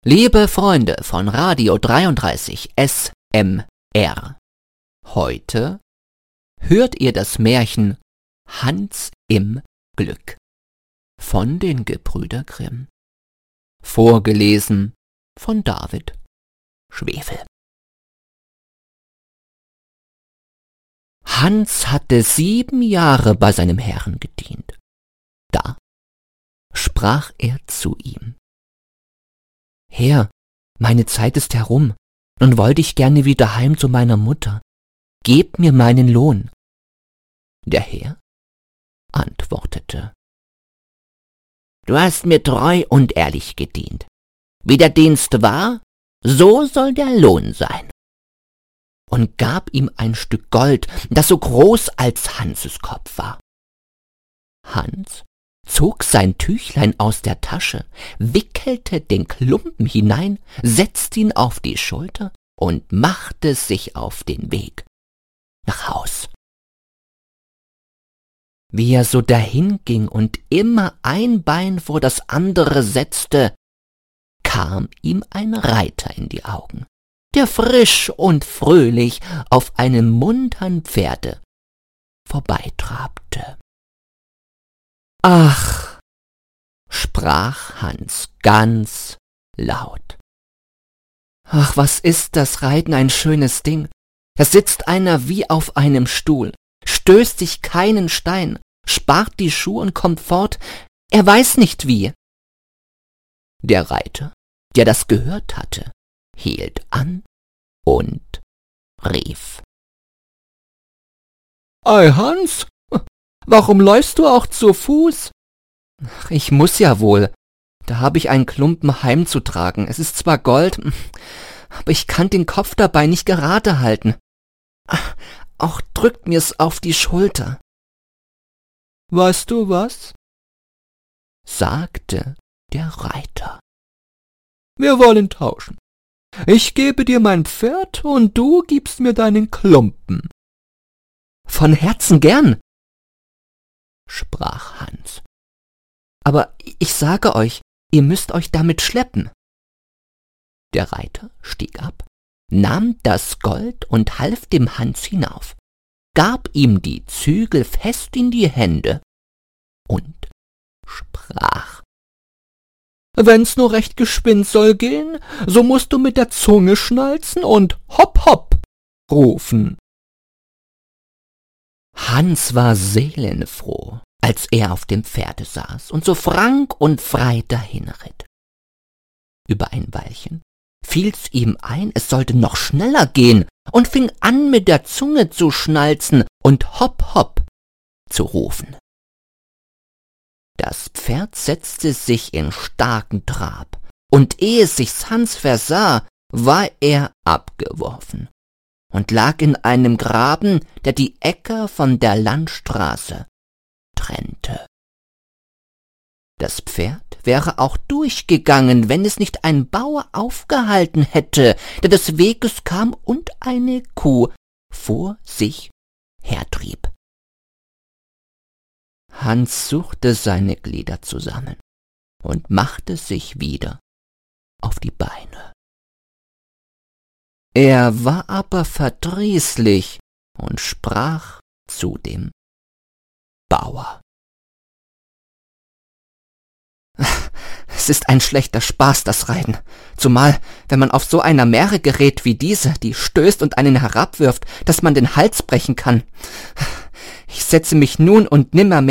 Liebe Freunde von Radio 33 SMR, heute hört ihr das Märchen Hans im Glück von den Gebrüder Grimm, vorgelesen von David Schwefel. Hans hatte 7 Jahre bei seinem Herrn gedient. Da sprach er zu ihm: »Herr, meine Zeit ist herum, nun wollte ich gerne wieder heim zu meiner Mutter. Gebt mir meinen Lohn.« Der Herr antwortete: »Du hast mir treu und ehrlich gedient. Wie der Dienst war, so soll der Lohn sein.« Und gab ihm ein Stück Gold, das so groß als Hanses Kopf war. Hans zog sein Tüchlein aus der Tasche, wickelte den Klumpen hinein, setzte ihn auf die Schulter und machte sich auf den Weg nach Haus. Wie er so dahinging und immer ein Bein vor das andere setzte, kam ihm ein Reiter in die Augen, der frisch und fröhlich auf einem muntern Pferde vorbeitrabte. »Ach«, sprach Hans ganz laut, »ach, was ist das Reiten ein schönes Ding! Da sitzt einer wie auf einem Stuhl, stößt sich keinen Stein, spart die Schuhe und kommt fort, er weiß nicht wie.« Der Reiter, der das gehört hatte, hielt an und rief: »Ei, Hans, warum läufst du auch zu Fuß?« »Ach, ich muß ja wohl, da hab ich einen Klumpen heimzutragen. Es ist zwar Gold, aber ich kann den Kopf dabei nicht gerade halten. Ach, auch drückt mir's auf die Schulter.« »Weißt du was?«, sagte der Reiter. »Wir wollen tauschen. Ich gebe dir mein Pferd und du gibst mir deinen Klumpen.« »Von Herzen gern«, sprach Hans. »Aber ich sage euch, ihr müsst euch damit schleppen.« Der Reiter stieg ab, nahm das Gold und half dem Hans hinauf, gab ihm die Zügel fest in die Hände und sprach: »Wenn's nur recht geschwind soll gehen, so musst du mit der Zunge schnalzen und hopp hopp rufen.« Hans war seelenfroh, als er auf dem Pferde saß und so frank und frei dahinritt. Über ein Weilchen fiel's ihm ein, es sollte noch schneller gehen, und fing an, mit der Zunge zu schnalzen und hopp hopp zu rufen. Das Pferd setzte sich in starken Trab, und ehe sich's Hans versah, war er abgeworfen und lag in einem Graben, der die Äcker von der Landstraße trennte. Das Pferd wäre auch durchgegangen, wenn es nicht ein Bauer aufgehalten hätte, der des Weges kam und eine Kuh vor sich hertrieb. Hans suchte seine Glieder zusammen und machte sich wieder auf die Beine. Er war aber verdrießlich und sprach zu dem Bauer: »Es ist ein schlechter Spaß, das Reiten, zumal wenn man auf so einer Mähre gerät wie diese, die stößt und einen herabwirft, dass man den Hals brechen kann. Ich setze mich nun und nimmermehr